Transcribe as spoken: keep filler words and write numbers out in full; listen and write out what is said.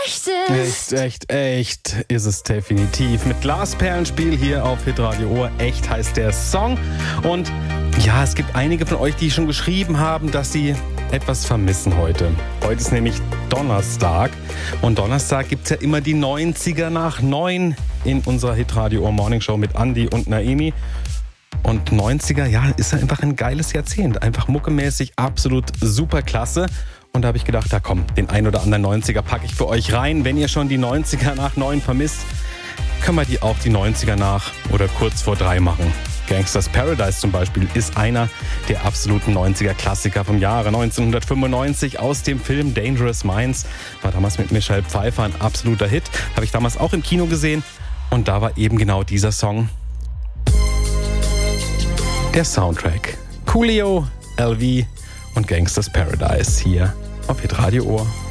echt ist. Echt, echt, echt ist es definitiv. Mit Glasperlenspiel hier auf Hitradio Ohr. Echt heißt der Song. Und ja, es gibt einige von euch, die schon geschrieben haben, dass sie etwas vermissen heute. Heute ist nämlich Donnerstag. Und Donnerstag gibt es ja immer die neunziger nach neun in unserer Hitradio Ohr Morning Show mit Andi und Naemi. Und neunziger, ja, ist ja einfach ein geiles Jahrzehnt. Einfach muckemäßig absolut super klasse. Und da habe ich gedacht, da komm, den ein oder anderen neunziger packe ich für euch rein. Wenn ihr schon die neunziger nach neun vermisst, können wir die auch die neunziger nach oder kurz vor drei machen. Gangsters Paradise zum Beispiel ist einer der absoluten neunziger-Klassiker vom Jahre neunzehnhundertfünfundneunzig aus dem Film Dangerous Minds. War damals mit Michael Pfeiffer ein absoluter Hit. Habe ich damals auch im Kino gesehen. Und da war eben genau dieser Song der Soundtrack. Coolio, L V und Gangsters Paradise hier auf Hitradio Ohr.